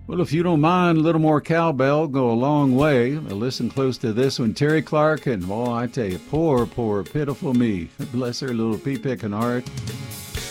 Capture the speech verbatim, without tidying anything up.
Well, if you don't mind, a little more cowbell go a long way. Now listen close to this one. Terry Clark, and well, I tell you, poor, poor, pitiful me. Bless her little pea-picking heart.